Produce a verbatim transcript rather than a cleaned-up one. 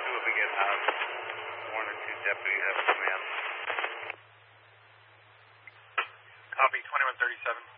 two if we get out. One or two deputies have a command. Copy, twenty-one thirty-seven.